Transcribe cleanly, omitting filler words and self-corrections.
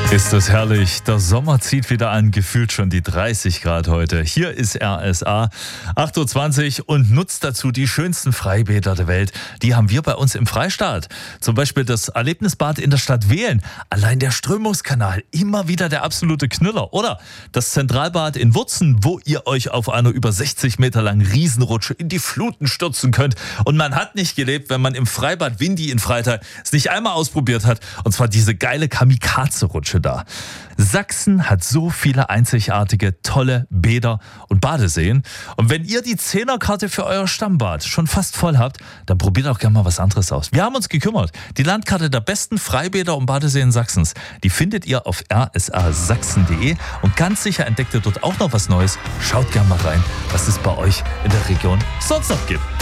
Ist das herrlich. Der Sommer zieht wieder an, gefühlt schon die 30 Grad heute. Hier ist RSA, 8.20 Uhr und nutzt dazu die schönsten Freibäder der Welt. Die haben wir bei uns im Freistaat. Zum Beispiel das Erlebnisbad in der Stadt Wehlen. Allein der Strömungskanal, immer wieder der absolute Knüller. Oder das Zentralbad in Wurzen, wo ihr euch auf einer über 60 Meter langen Riesenrutsche in die Fluten stürzen könnt. Und man hat nicht gelebt, wenn man im Freibad Windy in Freital es nicht einmal ausprobiert hat. Und zwar diese geile Kamikaze-Rutsche da. Sachsen hat so viele einzigartige, tolle Bäder und Badeseen. Und wenn ihr die 10er-Karte für euer Stammbad schon fast voll habt, dann probiert auch gerne mal was anderes aus. Wir haben uns gekümmert. Die Landkarte der besten Freibäder und Badeseen Sachsens, die findet ihr auf rsasachsen.de und ganz sicher entdeckt ihr dort auch noch was Neues. Schaut gerne mal rein, was es bei euch in der Region sonst noch gibt.